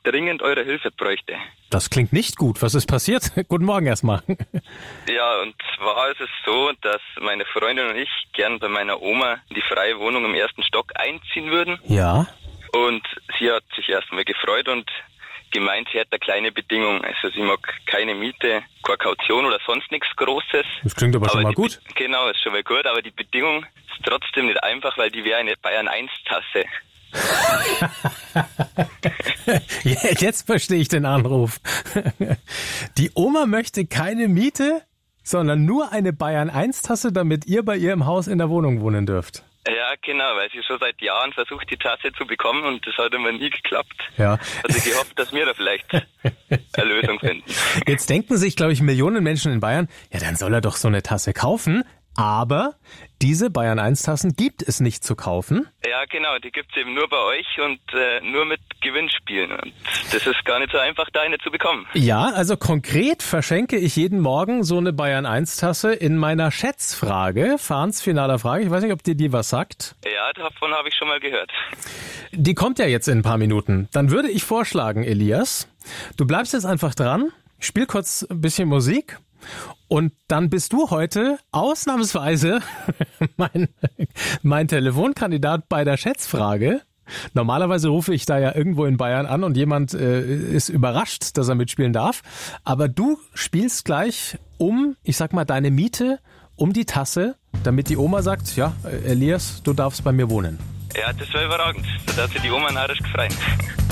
dringend eure Hilfe bräuchte. Das klingt nicht gut. Was ist passiert? Guten Morgen erstmal. Ja, und zwar ist es so, dass meine Freundin und ich gern bei meiner Oma in die freie Wohnung im 1. Stock einziehen würden. Ja. Und sie hat sich erstmal gefreut und gemeint, sie hat eine kleine Bedingung. Also sie mag keine Miete, keine Kaution oder sonst nichts Großes. Das klingt aber schon mal gut. Genau, ist schon mal gut, aber die Bedingung ist trotzdem nicht einfach, weil die wäre eine Bayern-1-Tasse. Jetzt verstehe ich den Anruf. Die Oma möchte keine Miete, sondern nur eine Bayern-1-Tasse, damit ihr bei ihr im Haus in der Wohnung wohnen dürft. Ja, genau, weil sie schon seit Jahren versucht, die Tasse zu bekommen und das hat immer nie geklappt. Ja. Hat sie gehofft, dass wir da vielleicht eine Lösung finden. Jetzt denken sich, glaube ich, Millionen Menschen in Bayern, ja, dann soll er doch so eine Tasse kaufen. Aber diese Bayern-1-Tassen gibt es nicht zu kaufen. Ja, genau, die gibt's eben nur bei euch und nur mit Gewinnspielen. Und das ist gar nicht so einfach, da eine zu bekommen. Ja, also konkret verschenke ich jeden Morgen so eine Bayern-1-Tasse in meiner Schätzfrage, Fahns finaler Frage. Ich weiß nicht, ob dir die was sagt. Ja, davon habe ich schon mal gehört. Die kommt ja jetzt in ein paar Minuten. Dann würde ich vorschlagen, Elias, du bleibst jetzt einfach dran, spiel kurz ein bisschen Musik. Und dann bist du heute ausnahmsweise mein Telefonkandidat bei der Schätzfrage. Normalerweise rufe ich da ja irgendwo in Bayern an und jemand ist überrascht, dass er mitspielen darf. Aber du spielst gleich ich sag mal, deine Miete um die Tasse, damit die Oma sagt, ja, Elias, du darfst bei mir wohnen. Ja, das wäre überragend. Da darf sich die Oma narrisch gefreien.